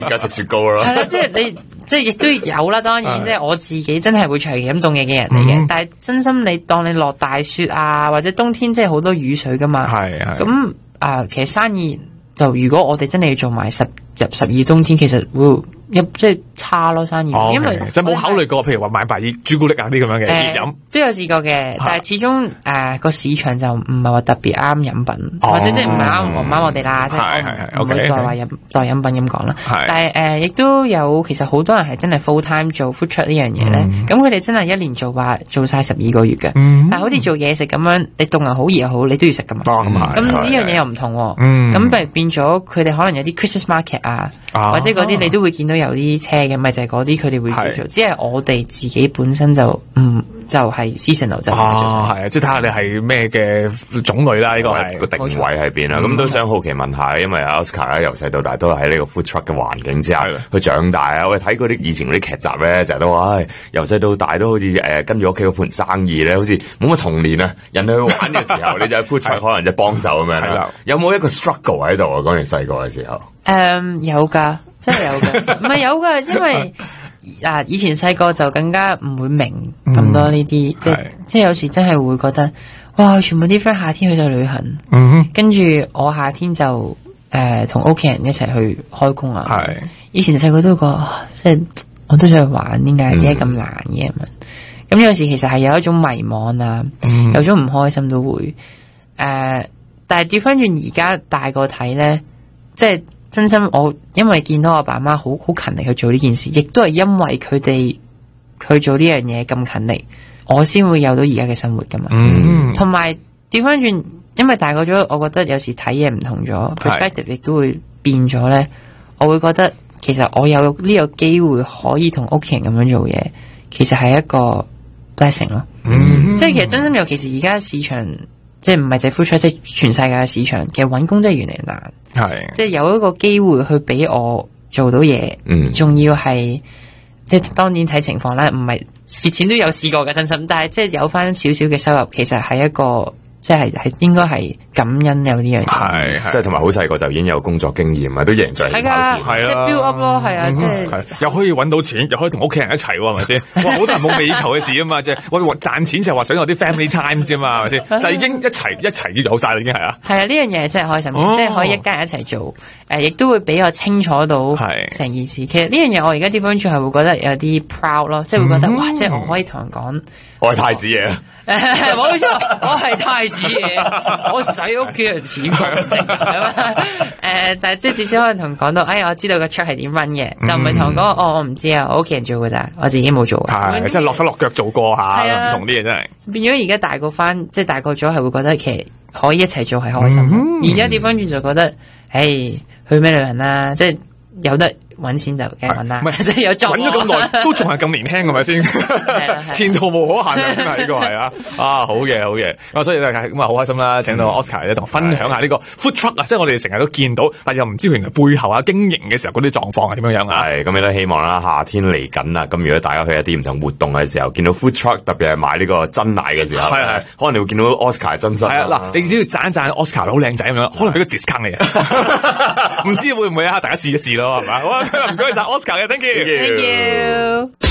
而家食雪糕咯。 係啦，即係你即係亦都有啦，當然即係我自己真係會長期飲凍嘢嘅人嚟嘅，但係真心你當你落大雪啊，或者冬天即係好多雨水噶嘛，咁其實生意就如果我哋真係要做埋10入12冬天，其實會即係差咯生意，因為即係冇考慮過，譬如話買白熱朱古力啊啲咁樣嘅熱飲， 都有試過嘅，但係始終個市場就唔係話特別啱飲品，或者即係唔啱我哋啦，即係唔會再話代飲品咁講啦。但係亦都有其實好多人係真係 full time 做 food truck 呢樣嘢咧，咁佢哋真係一年做晒12個月嘅，但係好似做嘢食咁樣，你凍又好熱又好，你都要食噶嘛。咁呢樣嘢又唔同，咁譬如變咗佢哋可能有啲 Christmas market 啊，或者嗰啲你都會見到有啲車嘅，咪就係嗰啲佢哋會做，只係我哋自己本身就就係 seasonal 就係啊，即係睇下你係咩嘅種類啦，呢個係個定位喺邊啦。咁都想好奇問下，因為 Oscar 咧由細到大都喺呢個 food truck 嘅環境之下去長大啊。我哋睇嗰啲以前嗰啲劇集咧，成日都話，由細到大都好似跟住屋企嗰盤生意咧，好似冇乜童年啊。人去玩嘅時候，你就喺 food truck 可能就幫手咁樣。有冇一個 struggle 喺度啊？嗰陣細個嘅時候， 有㗎，真係有㗎，唔係有㗎，因為。以前細個就更加唔會明咁多呢啲，即係有時真係會覺得，哇！全部啲 friend 夏天去咗旅行，跟住我夏天就同屋企人一齊去開工啊。以前細個都覺得，即係我都想去玩，點解咁難嘅咁樣？咁有時其實係有一種迷茫啊，有種唔開心都會。但係調翻轉而家大個睇咧，即係。真心我因為見到我爸媽好勤力去做呢件事，亦都係因為佢哋去做呢樣嘢咁勤力，我先會有到而家嘅生活噶嘛。同埋調翻轉，因為大個咗，我覺得有時睇嘢唔同咗 ，perspective 亦都會變咗咧。我會覺得其實我有呢個機會可以同屋企人咁樣做嘢，其實係一個 blessing 咯。即係其實真心，尤其是而家市場。即係唔係淨係 food truck，即係全世界嘅市場，其實揾工真係越嚟越難。即係有一個機會去俾我做到嘢，仲要係即係當然睇情況啦，唔係蝕錢都有試過嘅真心，但係即係有翻少少嘅收入，其實係一個即係應該係感恩有呢樣嘢。 即係同埋好細個就已經有工作經驗啊，都贏在起跑線。 即係 build up 咯，係啊，即係又可以揾到錢，又可以同屋企人一齊，係咪先？哇，好多人夢寐以求嘅事啊嘛，即係喂賺錢就話想有啲 family time 啫嘛，係咪先？但係已經一齊有晒啦，已經係啊。 係啊，呢樣嘢真係開心，即係可以一家人一齊做，亦都會比較清楚到成件事。其實呢樣嘢我而家調翻轉係會覺得有啲 proud 咯，即係會覺得哇，即係我可以同人講， 我係太子爺。 冇錯，我係太子爺，我使屋企人錢但係即係至少可能同講到，我知道個 truck 係點 run 嘅，就唔係同講，我唔知啊，我屋企人做㗎咋，我自己冇做。 即係落手落腳做過下，唔同啲嘢真係。 變咗而家大個翻，即係大個咗係會覺得其實可以一齊做係開心。而家調翻轉就覺得，去咩旅行啦，即係有得。搵錢就梗係搵啦，即係有做。 搵咗咁耐，都仲係咁年輕，係咪先？前途無可限量，呢個係啊！好嘅，好嘅。咁所以咧咁好開心啦，請到 Oscar 咧同我分享下呢個 food truck 啊，即係我哋成日都見到，但又唔知原來背後啊經營嘅時候嗰啲狀況係點樣樣啊？ 係咁，亦都希望啦，夏天嚟緊啦，咁如果大家去一啲唔同活動嘅時候，見到 food truck，特別係買呢個珍奶嘅時候，係可能你會見到 Oscar 真身。係嗱，你只要讚一讚 Oscar 好靚仔咁樣，可能俾個 discount 你啊！唔知會唔會啊？大家試一試咯，係嘛？好啊，唔該晒 Oscar 嘅 ，thank you。